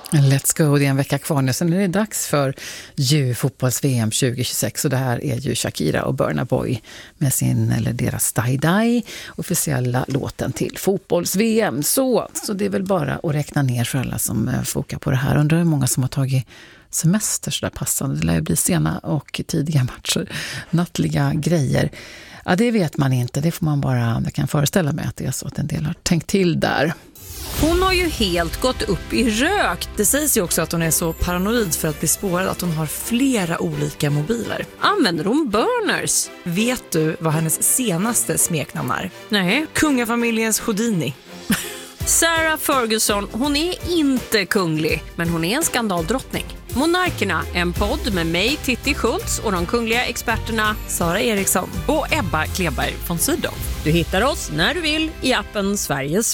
Let's go, det är en vecka kvar nu. Sen är det dags för fotbolls-VM 2026. Och det här är ju Shakira och Burna Boy med deras Die Die, officiella låten till fotbolls-VM. Så det är väl bara att räkna ner för alla som fokar på det här. Undrar hur många som har tagit semester så där passande. Det lär ju bli sena och tidiga matcher, nattliga grejer. Ja, det vet man inte. Det får man bara, jag kan föreställa mig att det är så att en del har tänkt till där. Hon har ju helt gått upp i rök. Det sägs ju också att hon är så paranoid för att bli spårad att hon har flera olika mobiler. Använder hon burners? Vet du vad hennes senaste smeknamn är? Nej. Kungafamiljens Houdini. Sarah Ferguson, hon är inte kunglig, men hon är en skandaldrottning. Monarkerna, en podd med mig, Titti Schultz, och de kungliga experterna Sara Eriksson och Ebba Kleberg von Sydow. Du hittar oss när du vill i appen Sveriges